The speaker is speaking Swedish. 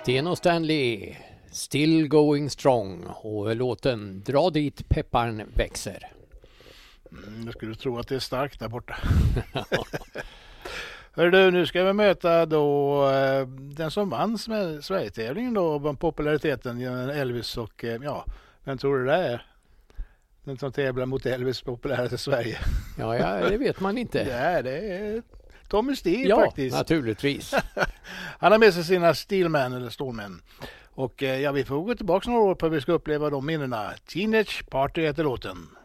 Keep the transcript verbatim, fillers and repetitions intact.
Sten och Stanley, Still Going Strong, och låten Dra dit pepparn växer. Mm, jag skulle tro att det är starkt där borta. Hör du, nu ska vi möta då eh, den som vann Sverigetävlingen då, populariteten genom Elvis, och eh, ja, vem tror du det är? Den som tävlar mot Elvis populäraste i Sverige. Ja, ja, det vet man inte. Det är, det är Tommy Steele ja, faktiskt. Ja, naturligtvis. Han har med sig sina Steelmen eller Stålmän. Och eh, ja, vi får gå tillbaka några år på att vi ska uppleva de minnena. Teenage Party heter låten.